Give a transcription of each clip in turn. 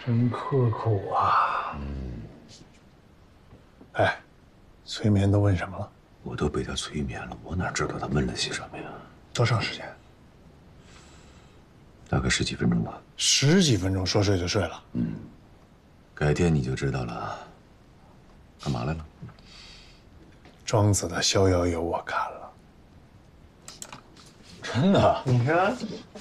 真刻苦啊！哎，催眠都问什么了？ 我都被他催眠了，我哪知道他问了些什么呀？ 多长时间？ 大概10几分钟吧。 10几分钟，说睡就睡了。 改天你就知道了。干嘛来了？ 庄子的《逍遥游》我看了。 真的？ 你看，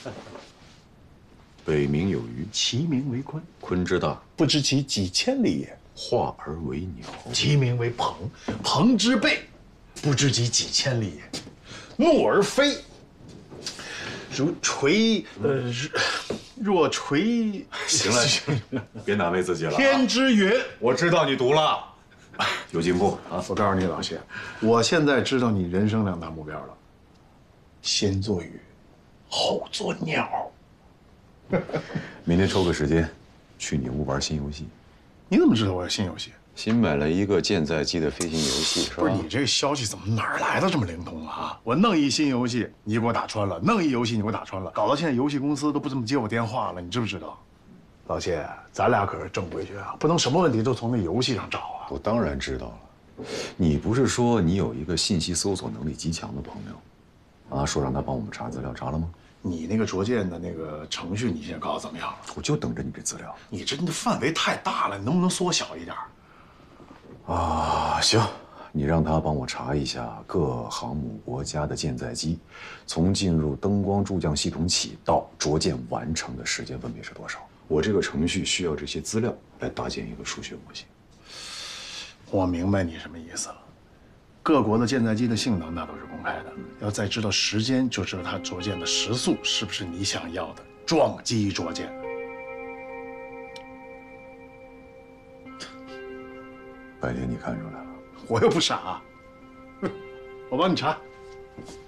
北冥有鱼， 其名为鲲， 鲲之大， 不知其几千里也； 化而为鸟。 其名为鹏，鹏之背，不知其几千里也；怒而飞，如垂若垂。 行了，行了，别难为自己了。 天之云。 我知道你读了，有进步啊！ 我告诉你，老谢，我现在知道你人生2大目标了：先做鱼，后做鸟。 明天抽个时间，去你屋玩新游戏。 你怎么知道我有新游戏？ 新买了一个舰载机的飞行游戏，是吧？ 不是你这个消息怎么哪儿来的这么灵通啊？我弄一新游戏，你给我打穿了；弄一游戏，你给我打穿了，搞到现在游戏公司都不怎么接我电话了，你知不知道？老谢，咱俩可是正规军啊，不能什么问题都从那游戏上找啊。 我当然知道了。你不是说你有一个信息搜索能力极强的朋友，啊？说让他帮我们查资料，查了吗？ 你那个卓建的那个程序，你现在搞得怎么样了？ 我就等着你这资料。 你这范围太大了，你能不能缩小一点？ 啊，行，你让他帮我查一下各航母国家的舰载机，从进入灯光助降系统起到着舰完成的时间分别是多少？我这个程序需要这些资料来搭建一个数学模型。 我明白你什么意思了。各国的舰载机的性能那都是公开的，要再知道时间，就知道它着舰的时速是不是你想要的撞击着舰。 白天你看出来了？ 我又不傻，我帮你查。